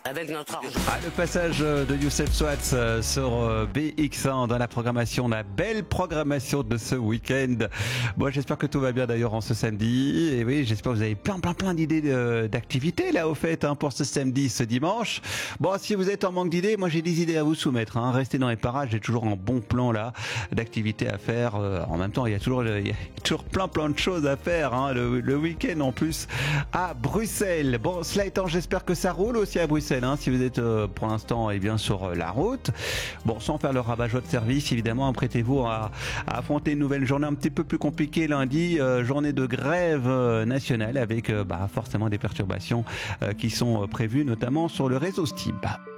avec notre argent. Ah, le passage de Youssef Souad sur BX1 dans la programmation, la belle programmation de ce week-end. Bon, j'espère que tout va bien d'ailleurs en ce samedi. Et oui, j'espère que vous avez plein d'idées d'activités là au fait pour ce samedi, ce dimanche. Bon, si vous êtes en manque d'idées, moi j'ai des idées à vous soumettre. Restez dans les parages, j'ai toujours un bon plan là d'activités à faire. En même temps, il y a toujours plein de choses à faire le week-end en plus à Bruxelles. Bon, cela étant, j'espère que ça roule aussi à Bruxelles. Si vous êtes pour l'instant bien sur la route, bon, sans faire le rabat-joie de service, évidemment, apprêtez-vous à affronter une nouvelle journée un petit peu plus compliquée lundi, journée de grève nationale avec forcément des perturbations qui sont prévues, notamment sur le réseau Stib.